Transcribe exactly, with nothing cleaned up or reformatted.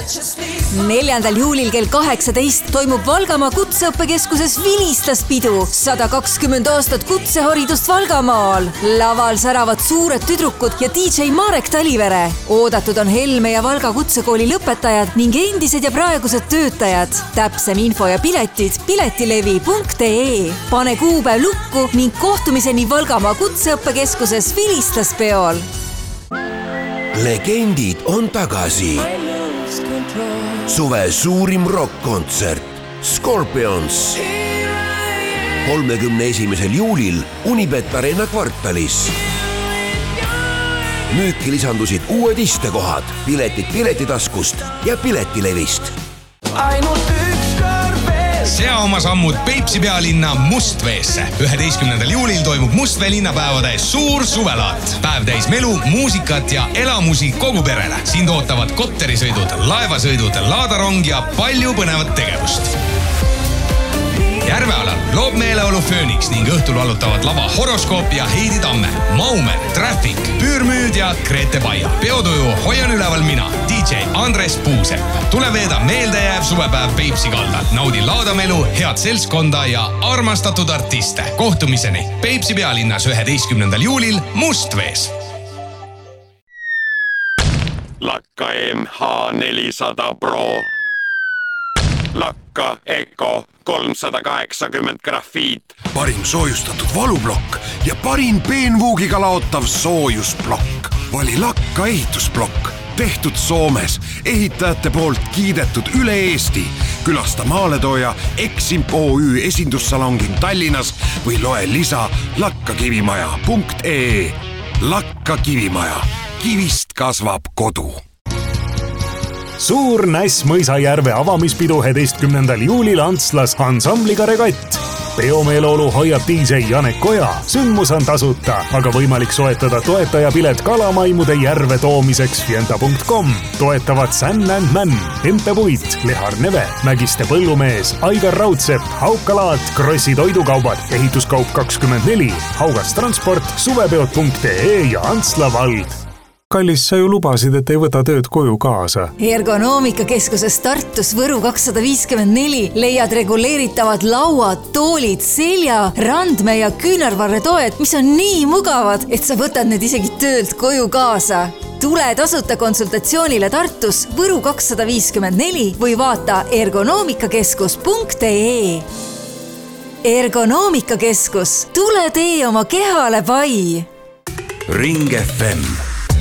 neljandal juulil kell kaheksateist toimub Valgamaa kutseõppekeskuses Vilistlaspidu. sada kakskümmend aastat kutseharidust Valgamaal. Laval säravad suured tüdrukud ja D J Marek Talivere. Oodatud on Helme ja Valga kutsekooli lõpetajad ning endised ja praegused töötajad. Täpsem info ja piletid piletilevi punkt ee. Pane kuupäev lukku ning kohtumiseni Valgamaa kutseõppekeskuses Vilistlaspeol. Legendid on tagasi. Suve suurim rock-kontsert Scorpions kolmekümne esimesel juulil Unibet Arena kvartalis. Müüki lisandusid uued istekohad, piletid Piletitaskust ja Piletilevist. Ainult üks kord veel. Sea oma sammud Peipsi pealinna Mustveesse. üheteistkümnendal juulil toimub Mustvee linnapäevade suur suvelaat. Päev täis melu, muusikat ja elamusi kogu perele. Sind ootavad kopterisõidud, laevasõidud, laadarong ja palju põnevat tegevust. Järvealal loob meeleolu Phoenix ning õhtul valutavad lava Horoskoop ja Heidi Tamme, Maumer, Traffic, Püürmüüd ja Grete Baia. Peotuju hoian üleval mina, D J Andres Puusepp. Tule veeda meeldejääv suvepäev Peipsi kaldal. Naudi laadamelu, head seltskonda ja armastatud artiste. Kohtumiseni Peipsi pealinnas üheteistkümnendal juulil Mustvees. Lakka M H nelisada Pro. Lakka Eco kolmsada kaheksakümmend grafiit. Parim soojustatud valublokk ja parim peenvuugiga laotav soojusblokk. Vali Lakka ehitusblokk. Tehtud Soomes, ehitajate poolt kiidetud üle Eesti. Külasta maaletooja Eximp O Ü esindussalongin Tallinnas või loe lisa lakkakivimaja punkt ee. Lakka Kivimaja. Kivist kasvab kodu. Suur Näss Mõisajärve avamispidu üheteistkümnendal juulil Antslas ansambliga Regatt. Peomeeleolu hoiab D J Janek Koja. Sündmus on tasuta, aga võimalik soetada toetajapilet kalamaimude järve toomiseks fienta punkt com. Toetavad San and Man, Empe Puit, Lehar Neve, Mägiste Põllumees, Aigar Raudsepp, Haukalaat, Krossi toidukaubad, ehituskaup kakskümmend neli, Haugas transport, suvepeod punkt ee ja Antsla vald. Kallis, sa ju lubasid, et ei võta tööd koju kaasa. Ergonoomikakeskuses Tartus Võru kakssada viiskümmend neli leiad reguleeritavad lauad, toolid, selja, randme ja küünarvarretoed, mis on nii mugavad, et sa võtad need isegi töölt koju kaasa. Tule tasuta konsultatsioonile Tartus Võru kakssada viiskümmend neli või vaata ergonoomikakeskus punkt ee. Ergonoomikakeskus, tule tee oma kehale pai. Ring F M